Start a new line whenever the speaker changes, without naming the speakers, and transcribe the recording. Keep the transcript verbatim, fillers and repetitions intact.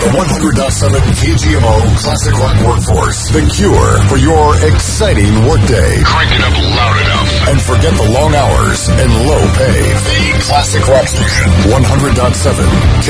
one hundred point seven K G M O Classic Rock Workforce. The cure for your exciting workday.
Crank it up loud enough.
And forget the long hours and low pay. The Classic Rock Station. one hundred point seven